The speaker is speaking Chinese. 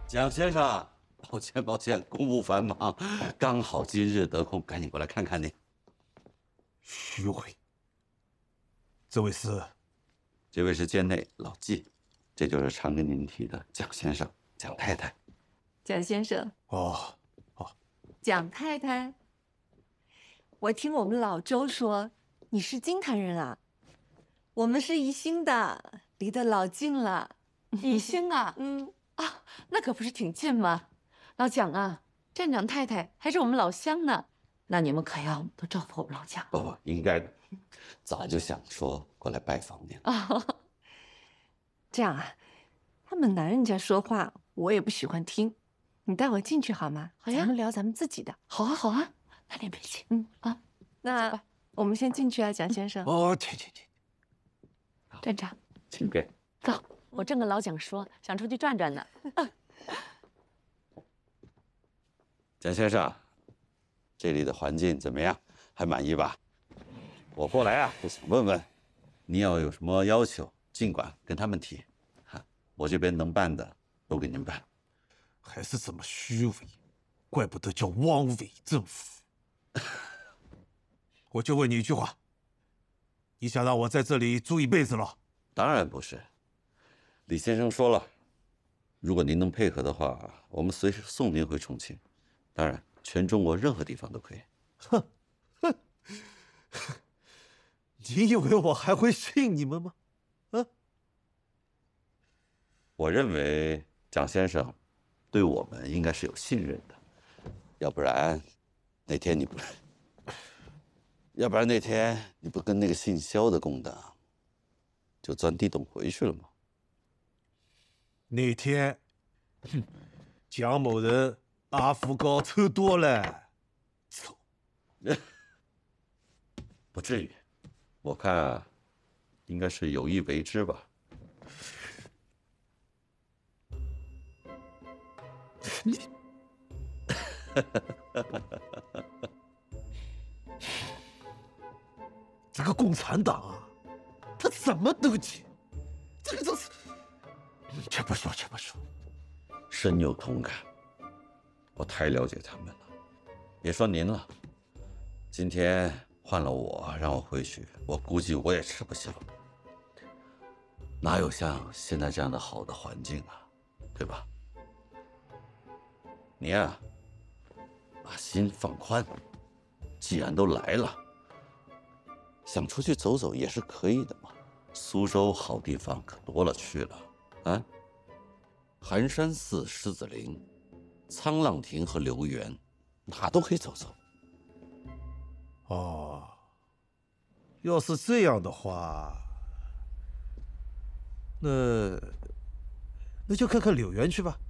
蒋先生，抱歉，公务繁忙，刚好今日得空，赶紧过来看看您。 虚伪！这位是？ 这位是监内老纪，这就是常跟您提的蒋先生、蒋太太。 蒋先生。 哦， 蒋太太，我听我们老周说你是金坛人啊，我们是宜兴的，离得老近了。 宜兴啊，那可不是挺近吗？老蒋啊，站长太太还是我们老乡呢，那你们可要多照顾我们老蒋。 不，应该的，早就想说过来拜访您了。这样啊，他们男人家说话我也不喜欢听，你带我进去好吗？ 好呀， 咱们聊咱们自己的。 好啊，好啊，来点杯去。 那我们先进去啊，蒋先生。 哦，请。 站长， 请便。 走，我正跟老蒋说，想出去转转呢。 蒋先生，这里的环境怎么样？还满意吧？我过来啊，就想问问，您要有什么要求，尽管跟他们提，我这边能办的都给您办。 还是这么虚伪，怪不得叫汪伪政府。我就问你一句话，你想让我在这里住一辈子了？ 当然不是。李先生说了，如果您能配合的话，我们随时送您回重庆，当然全中国任何地方都可以。 哼，你以为我还会信你们吗？ 我认为蒋先生对我们应该是有信任的，要不然那天你不跟那个姓肖的共党就钻地洞回去了吗？ 那天，蒋某人阿福高抽多了，臭。 不至于，我看应该是有意为之吧。 你，这个共产党啊，他怎么都接，这个就是。且不说， 深有同感，我太了解他们了。别说您了，今天换了我，让我回去，我估计我也吃不消。哪有像现在这样的好的环境啊，对吧？你呀，把心放宽，既然都来了，想出去走走也是可以的嘛。苏州好地方可多了去了啊，寒山寺、狮子林、沧浪亭和留园，哪都可以走走。 哦，要是这样的话，那就看看柳园去吧。